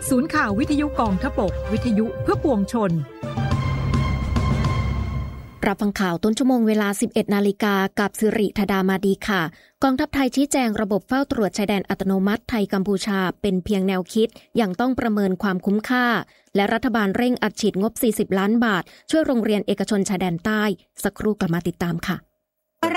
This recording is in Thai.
ศูนย์ข่าววิทยุกองทพบกวิทยุเพื่อปวงชนรับฟังข่าวต้นชั่วโมงเวลา 11 นาฬิกากับสิริธดามาดีค่ะกองทัพไทยชี้แจงระบบเฝ้าตรวจชายแดนอัตโนมัติไทยกัมพูชาเป็นเพียงแนวคิดยังต้องประเมินความคุ้มค่าและรัฐบาลเร่งอัดฉีดงบ40 ล้านบาทช่วยโรงเรียนเอกชนชายแดนใต้สักครู่กลับมาติดตามค่ะ